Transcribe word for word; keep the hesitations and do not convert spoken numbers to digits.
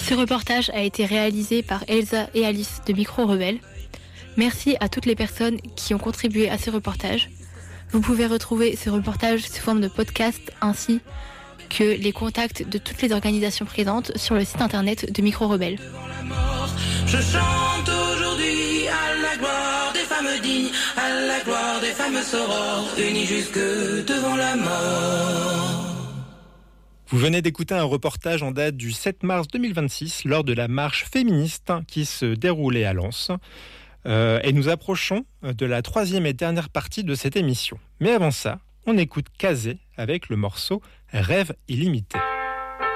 Ce reportage a été réalisé par Elsa et Alice de Micro Rebelle. Merci à toutes les personnes qui ont contribué à ce reportage. Vous pouvez retrouver ce reportage sous forme de podcast ainsi que les contacts de toutes les organisations présentes sur le site internet de Micro Rebelle. Je chante aujourd'hui à la gloire des femmes dignes, à la gloire des femmes sorores, unies jusque devant la mort. Vous venez d'écouter un reportage en date du sept mars deux mille vingt-six lors de la marche féministe qui se déroulait à Lens. Euh, et nous approchons de la troisième et dernière partie de cette émission. Mais avant ça, on écoute Kazé avec le morceau Rêve illimité.